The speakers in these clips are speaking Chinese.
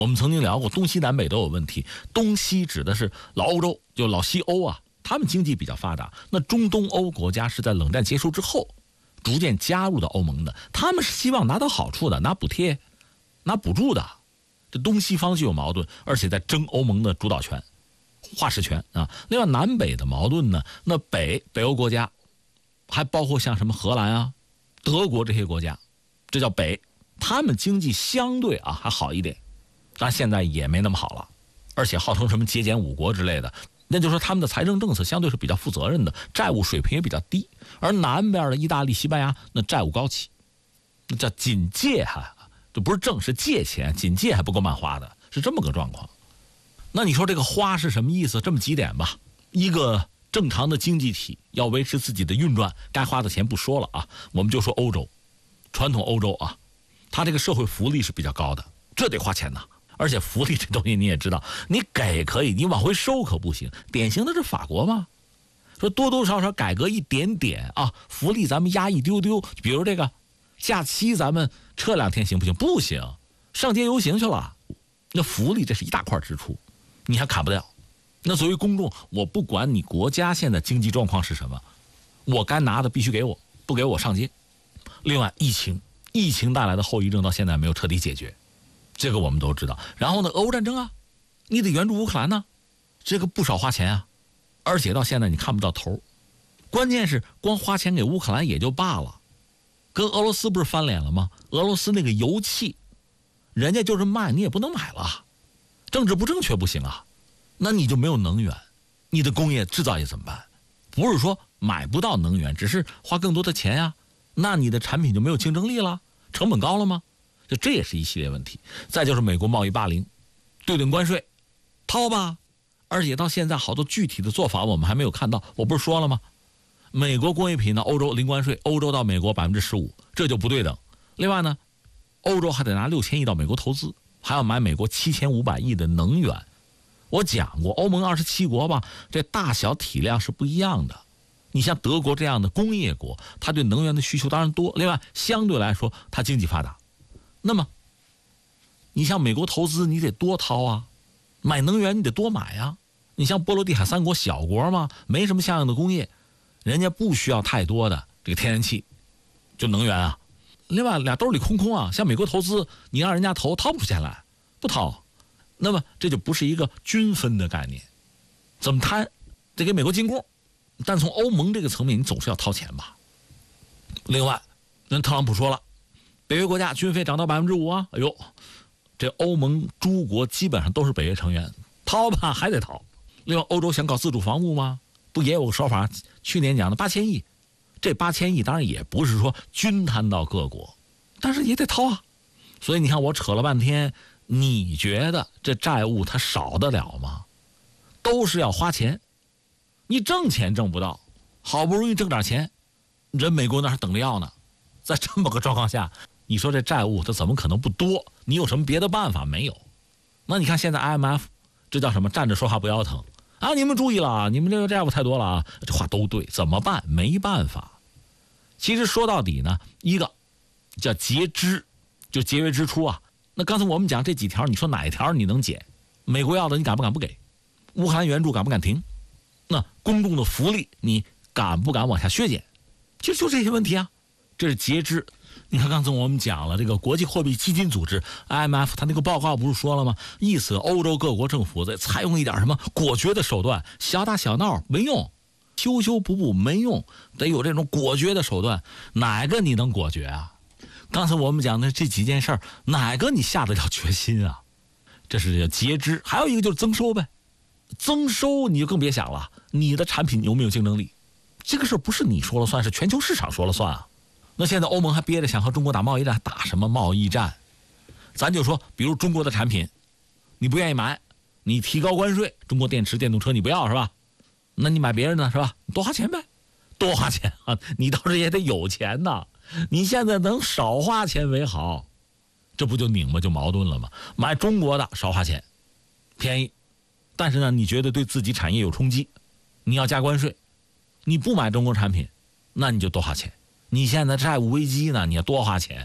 我们曾经聊过，东西南北都有问题。东西指的是老欧洲，就老西欧啊，他们经济比较发达。那中东欧国家是在冷战结束之后逐渐加入到欧盟的，他们是希望拿到好处的，拿补贴、拿补助的。这东西方就有矛盾，而且在争欧盟的主导权、话事权啊。另外，南北的矛盾呢，那北欧国家，还包括像什么荷兰啊、德国这些国家，这叫北，他们经济相对啊还好一点。但现在也没那么好了，而且号称什么节俭五国之类的，那就是说他们的财政政策相对是比较负责任的，债务水平也比较低。而南边的意大利、西班牙那债务高企，那叫紧借哈，这不是挣是借钱，紧借还不够漫花的，是这么个状况。那你说这个花是什么意思？这么几点吧，一个正常的经济体要维持自己的运转，该花的钱不说了啊，我们就说欧洲，传统欧洲啊，它这个社会福利是比较高的，这得花钱呐。而且福利这东西你也知道，你给可以，你往回收可不行。典型的是法国嘛，说多多少少改革一点点啊，福利咱们压一丢丢，比如这个假期咱们撤2天行不行？不行，上街游行去了。那福利这是一大块支出，你还砍不掉。那作为公众，我不管你国家现在经济状况是什么，我该拿的必须给我，不给我上街。另外，疫情带来的后遗症到现在没有彻底解决。这个我们都知道。然后呢，俄乌战争啊，你得援助乌克兰呢，这个不少花钱啊，而且到现在你看不到头。关键是光花钱给乌克兰也就罢了，跟俄罗斯不是翻脸了吗？俄罗斯那个油气，人家就是卖，你也不能买了，政治不正确不行啊。那你就没有能源，你的工业制造业怎么办？不是说买不到能源，只是花更多的钱呀，那你的产品就没有竞争力了，成本高了吗？这也是一系列问题。再就是美国贸易霸凌，对等关税，掏吧，而且到现在好多具体的做法我们还没有看到。我不是说了吗？美国工业品呢，欧洲零关税，欧洲到美国15%，这就不对等。另外呢，欧洲还得拿6000亿到美国投资，还要买美国7500亿的能源。我讲过，欧盟27国吧，这大小体量是不一样的。你像德国这样的工业国，它对能源的需求当然多，另外相对来说它经济发达。那么你像美国投资你得多掏啊，买能源你得多买啊。你像波罗的海3国小国嘛，没什么像样的工业，人家不需要太多的这个天然气，就能源啊。另外俩兜里空空啊，像美国投资你让人家掏不出钱来，不掏，那么这就不是一个均分的概念。怎么摊得给美国进贡，但从欧盟这个层面你总是要掏钱吧。另外那特朗普说了，北约国家军费涨到5%啊！哎呦，这欧盟诸国基本上都是北约成员，掏吧还得掏。另外，欧洲想搞自主防务吗？不也有个说法？去年讲的8000亿，这8000亿当然也不是说均摊到各国，但是也得掏啊。所以你看我扯了半天，你觉得这债务它少得了吗？都是要花钱，你挣钱挣不到，好不容易挣点钱，人美国那还等着要呢。在这么个状况下，你说这债务它怎么可能不多？你有什么别的办法没有？那你看现在 IMF 这叫什么？站着说话不腰疼啊！你们注意了，你们这个债务太多了啊！这话都对，怎么办？没办法。其实说到底呢，一个叫节支，就节约支出啊。那刚才我们讲这几条，你说哪一条你能减？美国要的你敢不敢不给？乌克兰援助敢不敢停？那公众的福利你敢不敢往下削减？其实就这些问题啊，这是节支。你看刚才我们讲了，这个国际货币基金组织 IMF 他那个报告不是说了吗？意思欧洲各国政府得采用一点什么果决的手段，小打小闹没用，修修补补没用，得有这种果决的手段。哪个你能果决啊？刚才我们讲的这几件事儿，哪个你下得了决心啊？这是叫节支。还有一个就是增收呗，增收你就更别想了，你的产品有没有竞争力？这个事儿不是你说了算，是全球市场说了算啊。那现在欧盟还憋着想和中国打贸易战，打什么贸易战？咱就说，比如中国的产品，你不愿意买，你提高关税，中国电池、电动车你不要是吧？那你买别人的是吧？多花钱呗，多花钱啊！你倒是也得有钱呐。你现在能少花钱为好，这不就拧巴就矛盾了吗？买中国的少花钱，便宜，但是呢，你觉得对自己产业有冲击，你要加关税，你不买中国产品，那你就多花钱。你现在债务危机呢，你要多花钱，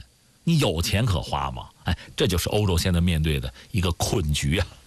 你有钱可花吗？哎，这就是欧洲现在面对的一个困局啊。